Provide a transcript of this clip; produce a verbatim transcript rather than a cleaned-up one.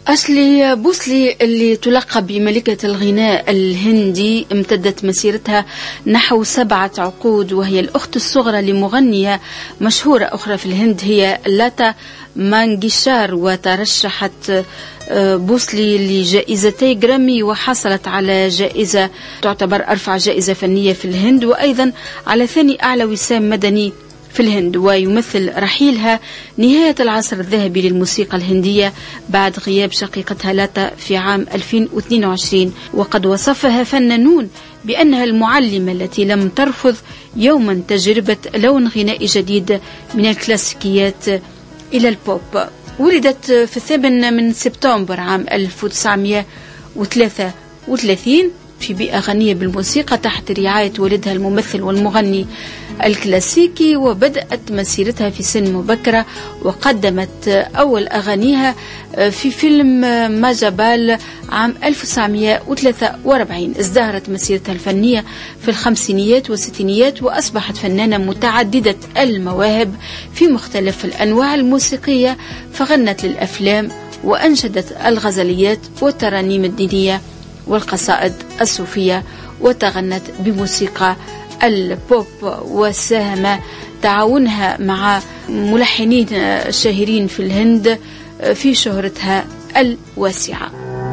أشلي بوسلي اللي تلقب بملكة الغناء الهندي امتدت مسيرتها نحو سبعة عقود، وهي الأخت الصغرى لمغنية مشهورة أخرى في الهند هي لاتا مانجيشار، وترشحت بوسلي لجائزتي جرامي وحصلت على جائزة تعتبر أرفع جائزة فنية في الهند، وأيضا على ثاني أعلى وسام مدني في الهند. ويمثل رحيلها نهاية العصر الذهبي للموسيقى الهندية بعد غياب شقيقتها لاتا في عام ألفين واثنين وعشرين، وقد وصفها فنانون بأنها المعلمة التي لم ترفض يوما تجربة لون غنائي جديد من الكلاسيكيات إلى البوب. ولدت في الثامن من سبتمبر عام ألف وتسعمائة وثلاثة وثلاثين في بيئة غنية بالموسيقى تحت رعاية والدها الممثل والمغني الكلاسيكي، وبدأت مسيرتها في سن مبكرة وقدمت أول أغانيها في فيلم ماجابال عام ألف وتسعمائة وثلاثة وأربعين. ازدهرت مسيرتها الفنية في الخمسينيات والستينيات وأصبحت فنانة متعددة المواهب في مختلف الأنواع الموسيقية، فغنت للأفلام وأنشدت الغزليات والترانيم الدينية والقصائد الصوفية، وتغنت بموسيقى البوب. وساهم تعاونها مع ملحنين شهيرين في الهند في شهرتها الواسعة.